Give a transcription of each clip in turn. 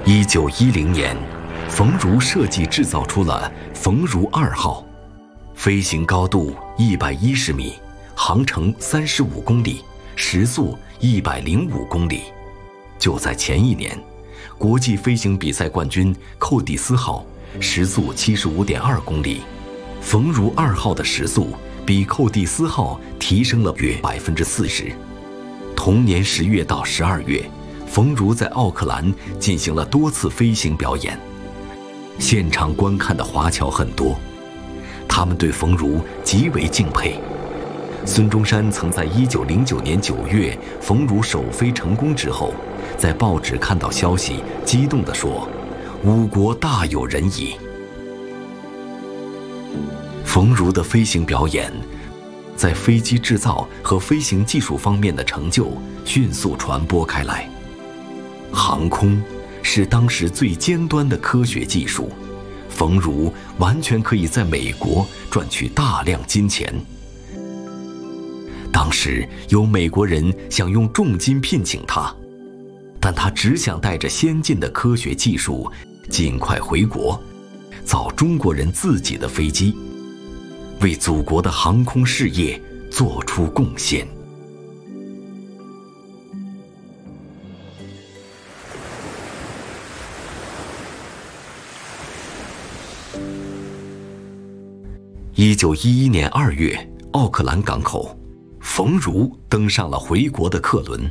1910年，冯如设计制造出了冯如2号，飞行高度110米，航程35公里，时速105公里。就在前一年，国际飞行比赛冠军寇蒂斯号时速75.2公里，冯如2号的时速比寇蒂斯号提升了约40%。同年10月到12月，冯如在奥克兰进行了多次飞行表演，现场观看的华侨很多，他们对冯如极为敬佩。孙中山曾在1909年9月冯如首飞成功之后，在报纸看到消息，激动地说：“吾国大有人矣。”冯如的飞行表演在飞机制造和飞行技术方面的成就迅速传播开来。航空是当时最尖端的科学技术，冯如完全可以在美国赚取大量金钱。当时有美国人想用重金聘请他，但他只想带着先进的科学技术尽快回国，造中国人自己的飞机，为祖国的航空事业做出贡献。1911年2月，奥克兰港口，冯如登上了回国的客轮。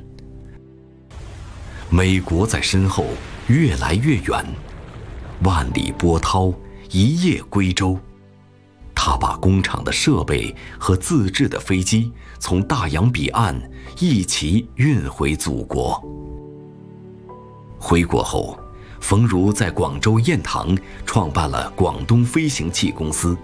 美国在身后越来越远，万里波涛，一叶归舟。他把工厂的设备和自制的飞机从大洋彼岸一起运回祖国。回国后，冯如在广州雁塘创办了广东飞行器公司。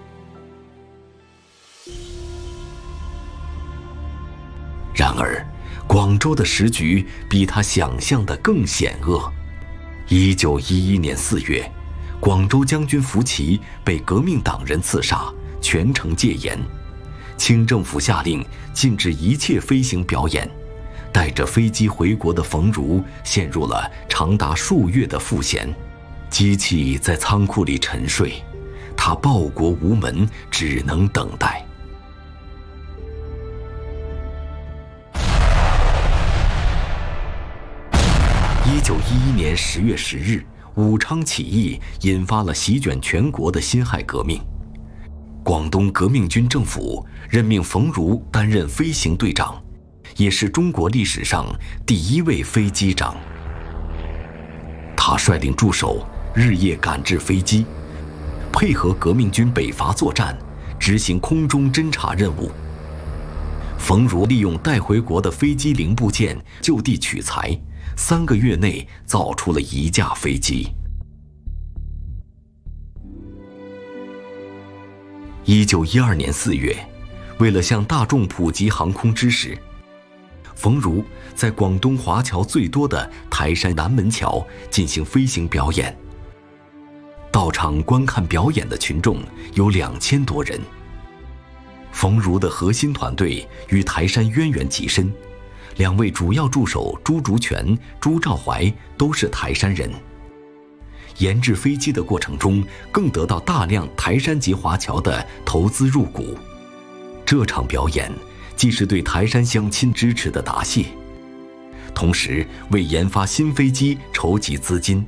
然而，广州的时局比他想象的更险恶。1911年4月，广州将军福奇被革命党人刺杀，全城戒严。清政府下令禁止一切飞行表演，带着飞机回国的冯如陷入了长达数月的赋闲，机器在仓库里沉睡，他报国无门，只能等待。1911年10月10日，武昌起义引发了席卷全国的辛亥革命。广东革命军政府任命冯如担任飞行队长，也是中国历史上第一位飞机长。他率领助手日夜赶制飞机，配合革命军北伐作战，执行空中侦察任务。冯如利用带回国的飞机零部件就地取材，3个月内造出了1架飞机。1912年4月，为了向大众普及航空知识，冯如在广东华侨最多的台山南门桥进行飞行表演。到场观看表演的群众有2000多人。冯如的核心团队与台山渊源极深，2位主要助手朱竹泉、朱兆怀都是台山人。研制飞机的过程中，更得到大量台山籍华侨的投资入股。这场表演既是对台山乡亲支持的答谢，同时为研发新飞机筹集资金。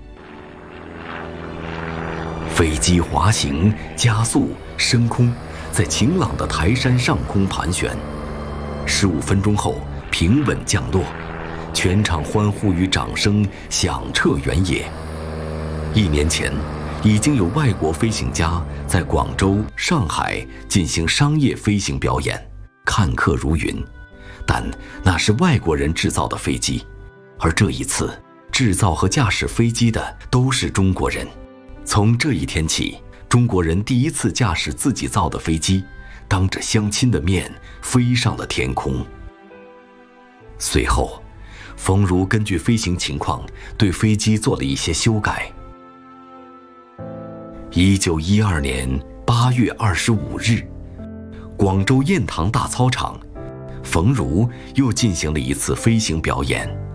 飞机滑行、加速、升空，在晴朗的台山上空盘旋，15分钟后平稳降落，全场欢呼与掌声响彻原野。1年前，已经有外国飞行家在广州、上海进行商业飞行表演，看客如云，但那是外国人制造的飞机，而这一次，制造和驾驶飞机的都是中国人。从这一天起，中国人第一次驾驶自己造的飞机，当着乡亲的面飞上了天空。随后，冯如根据飞行情况对飞机做了一些修改。1912年8月25日，广州雁塘大操场，冯如又进行了一次飞行表演。